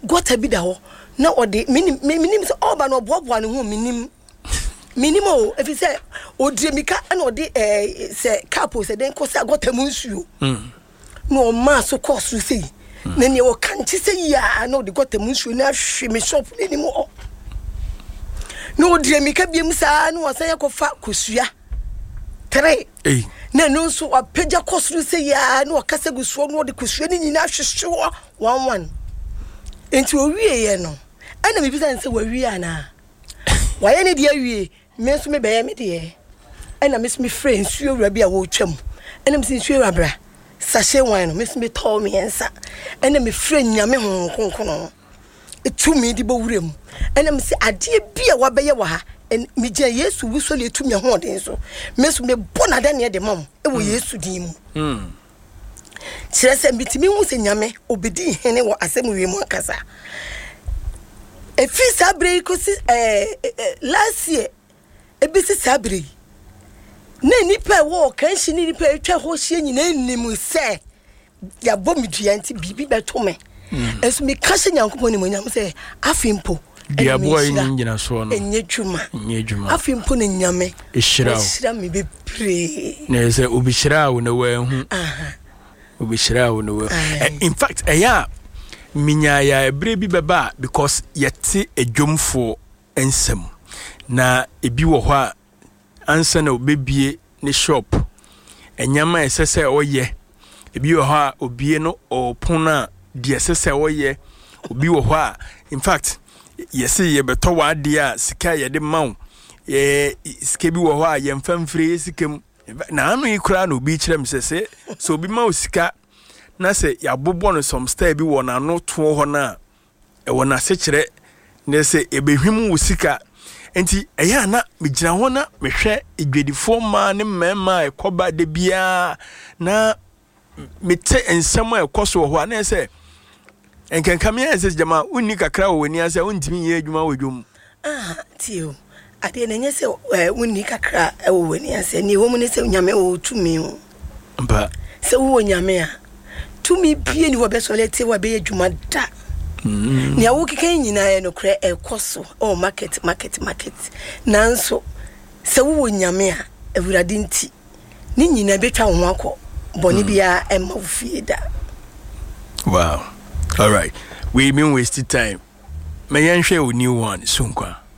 gota bi da ho na ode minim se oba no boaboa ne ho minim o efi se odremika na ode se capo se den ko se gota mu nsuo no ma so course sei na ne wo kanchi se ya na ode gota mu nsuo na hwe me shop ni mo no odremika biem saa na wo se yakofa kosua 3 na no so apagya kosuru se ya na wakasa gusuo no de kosua ni nyina hwehwe 11 enti owie ye no ana me bisa nse wawie ana waye ne de awie me so me beye me de ana me so me friend suo wura bi a wo twam ana me suo wura bra sachet wine no me so me tell me ensa ana me friend nyame honkonkono etumi di bo wura mu ana me se ade bi a wabeye wa ha me je Yesu wuso le etumi ho den so me so me bona da ne de mam e wo Yesu din mu kire se bitimi hu se nyame obedi hene wo asem wiemu akasa efi sabre ko si last year ebisi sabre na nipa wo kan shi ni nipa etwa ho hie nyina nim se ya bomidua nti bibi beto me esu me ka hye nyankopon ni monyam se afimpo dia boy nyina so no enye dwuma afimpo ne nyame ehira me be pray na se obihira wo na wa hu obihira wo na wa in fact eya minya ya ebre bi beba because yete edwomfo ensem na ebi wo ho a ansa na obebie ne shop enyama esese oye ebi wo ho a obie no opona de esese oye obi wo ho a in fact yesi ye beto wa de a sika ye de maw sika bi wo ho a ye mfamfire sikam na anu ikura na obi kirem sese so obi maw sika na se ya bobo no some star bi wo na no to ho na e wo na se kire na se ebehwim wo sika enti eya na megyina ho na mehwe edwedifo ma ne mema ekoba de bia na mete ensem ekoso ho na se enkankame ese jama unni kakra wo wani ase untimi ye adwuma wo dwom tio ade na nyese unni kakra wo wani ase ni wo mu ne se nyame wo tumi ho mba se wo nyame a tumi bie ni wo be so lete wo be adwuma da ni awo keke nyina ye no kra ekoso o market nanso se wo nyame a awurade nti ni nyina betwa wo akọ boni bia emma fie da. Wow. All right. We been wasting time. May I share a new one soon.